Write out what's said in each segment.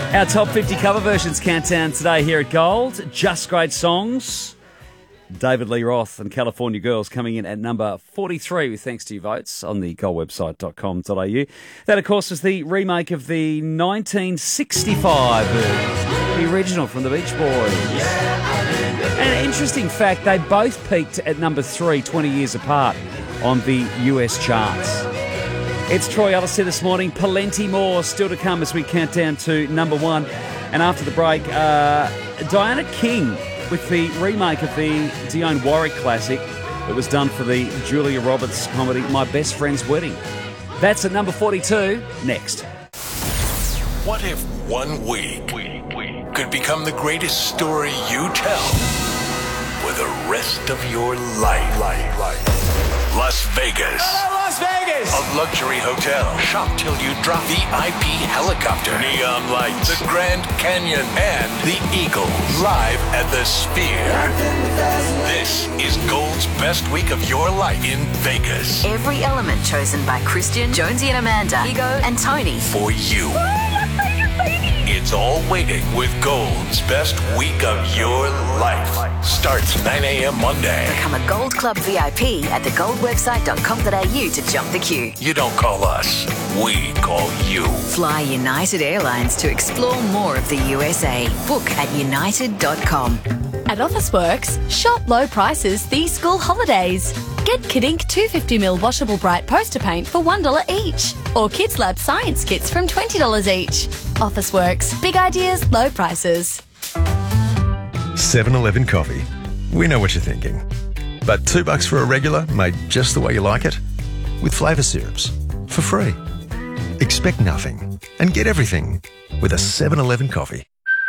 Our top 50 cover versions countdown today here at Gold. Just Great Songs. David Lee Roth and California Girls coming in at number 43 with thanks to your votes on the goldwebsite.com.au. That, of course, was the remake of the 1965 version, the original from the Beach Boys. And an interesting fact, they both peaked at number 3 20 years apart on the US charts. It's Troy Ellis here this morning. Plenty more still to come as we count down to number 1. And after the break, Diana King with the remake of the Dionne Warwick classic that was done for the Julia Roberts comedy My Best Friend's Wedding. That's at number 42. Next. What if 1 week could become the greatest story you tell for the rest of your life? Las Vegas. Hello, Las Vegas! A luxury hotel. Shop till you drop. VIP helicopter. Neon lights. The Grand Canyon. And the Eagle. Live at the Sphere. This is Gold's best week of your life in Vegas. Every element chosen by Christian, Jonesy and Amanda, Ego and Tony. For you. It's all waiting with Gold's best week of your life. Starts 9 a.m. Monday. Become a Gold Club VIP at thegoldwebsite.com.au to jump the queue. You don't call us, we call you. Fly United Airlines to explore more of the USA. Book at united.com. At Officeworks, shop low prices these school holidays. Get Kidink 250ml washable bright poster paint for $1 each. Or Kids Lab science kits from $20 each. Officeworks, big ideas, low prices. 7-Eleven coffee. We know what you're thinking. But $2 for a regular made just the way you like it? With flavour syrups. For free. Expect nothing and get everything with a 7-Eleven coffee.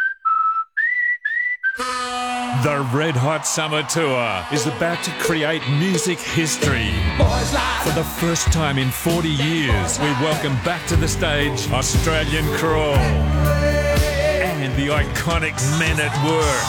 The Red Hot Summer Tour is about to create music history. For the first time in 40 years, we welcome back to the stage Australian Crawl and the iconic Men at Work.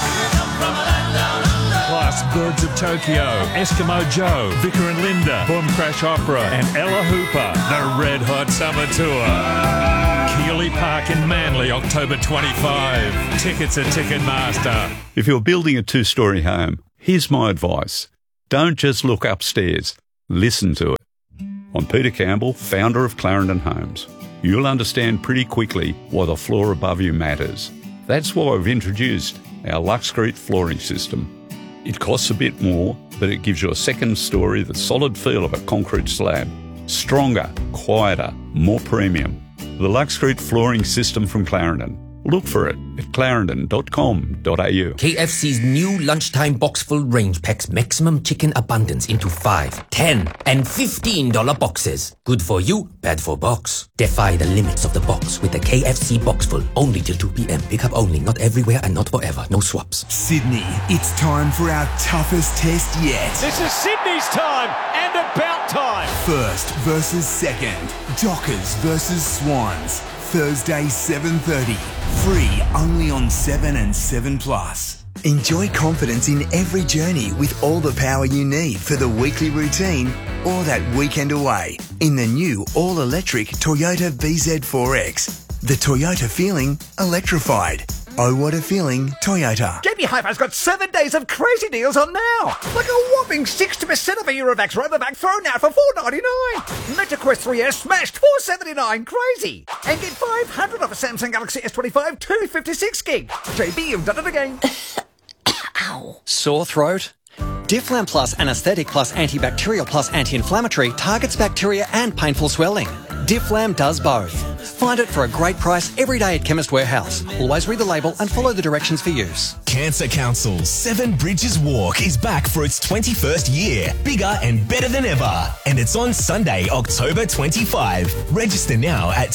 Plus Birds of Tokyo, Eskimo Joe, Vicar and Linda, Boom Crash Opera and Ella Hooper. The Red Hot Summer Tour. Keeley Park in Manly, October 25. Tickets at Ticketmaster. If you're building a 2-story home, here's my advice. Don't just look upstairs. Listen to it. I'm Peter Campbell, founder of Clarendon Homes. You'll understand pretty quickly why the floor above you matters. That's why we've introduced our Luxcrete flooring system. It costs a bit more, but it gives you a second story, the solid feel of a concrete slab. Stronger, quieter, more premium. The Luxcrete flooring system from Clarendon. Look for it at clarendon.com.au. KFC's new lunchtime box full range packs maximum chicken abundance into 5, 10 and $15 boxes. Good for you, bad for box. Defy the limits of the box with the KFC box full. Only till 2 p.m. Pick up only, not everywhere and not forever. No swaps. Sydney, it's time for our toughest test yet. This is Sydney's time and about time. First versus second. Dockers versus Swans. Thursday 7:30. Free only on 7 and 7 Plus. Enjoy confidence in every journey with all the power you need for the weekly routine or that weekend away in the new all-electric Toyota BZ4X. The Toyota feeling electrified. Oh, what a feeling, Toyota. JB Hi-Fi's got 7 days of crazy deals on now. Like a whopping 60% of a Eurovax Robovac thrown out for $4.99. MetaQuest 3S smashed $4.79. Crazy. And get $500 off a Samsung Galaxy S25 256 gig. JB, you've done it again. Ow. Sore throat? Difflam Plus Anesthetic Plus Antibacterial Plus Anti-Inflammatory targets bacteria and painful swelling. Difflam does both. Find it for a great price every day at Chemist Warehouse. Always read the label and follow the directions for use. Cancer Council's 7 Bridges Walk is back for its 21st year. Bigger and better than ever. And it's on Sunday, October 25. Register now at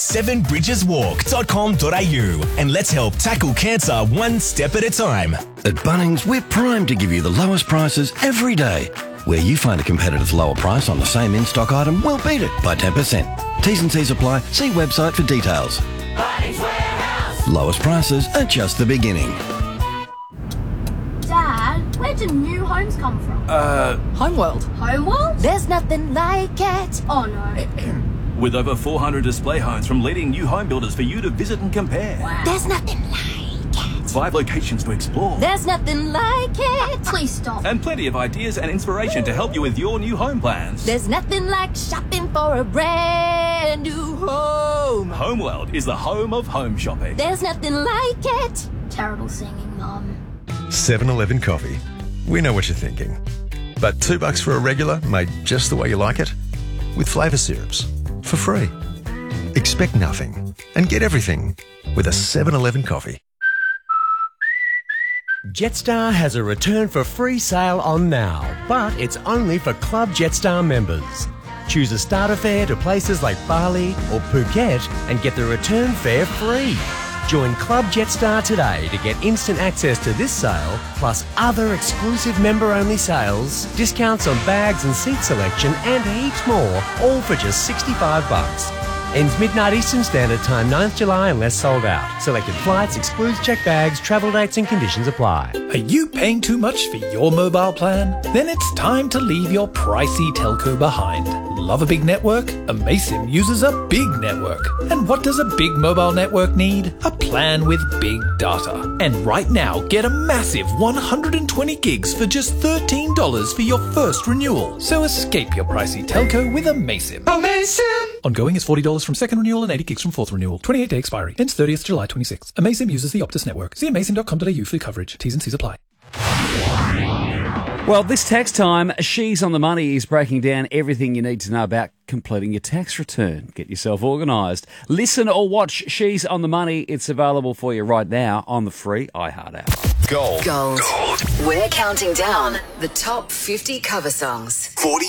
7bridgeswalk.com.au and let's help tackle cancer one step at a time. At Bunnings, we're primed to give you the lowest prices every day. Where you find a competitor's lower price on the same in-stock item, we'll beat it by 10%. T's and C's apply. See website for details. Bunnings Warehouse. Lowest prices are just the beginning. Dad, where do new homes come from? Homeworld. Homeworld? There's nothing like it. Oh no. With over 400 display homes from leading new home builders for you to visit and compare. Wow. There's nothing like it. 5 locations to explore. There's nothing like it. Please stop. And plenty of ideas and inspiration to help you with your new home plans. There's nothing like shopping for a brand new home. Homeworld is the home of home shopping. There's nothing like it. Terrible singing, Mum. 7-Eleven coffee. We know what you're thinking. But $2 for a regular made just the way you like it? With flavour syrups. For free. Expect nothing and get everything with a 7-Eleven coffee. Jetstar has a return for free sale on now, but it's only for Club Jetstar members. Choose a starter fare to places like Bali or Phuket and get the return fare free. Join Club Jetstar today to get instant access to this sale, plus other exclusive member-only sales, discounts on bags and seat selection, and heaps more, all for just $65. Ends midnight Eastern Standard Time, 9th July unless sold out. Selected flights, excludes checked bags, travel dates and conditions apply. Are you paying too much for your mobile plan? Then it's time to leave your pricey telco behind. Love a big network? Amaysim uses a big network. And what does a big mobile network need? A plan with big data. And right now, get a massive 120 gigs for just $13 for your first renewal. So escape your pricey telco with Amaysim. Amaysim! Ongoing is $40 from second renewal and 80 gigs from fourth renewal. 28-day expiry. Ends 30th July 26. Amaysim uses the Optus network. See amaysim.com.au for coverage. T's and C's apply. Well, this tax time, She's on the Money is breaking down everything you need to know about completing your tax return. Get yourself organised. Listen or watch She's on the Money. It's available for you right now on the free iHeart app. Gold. We're counting down the top 50 cover songs. 40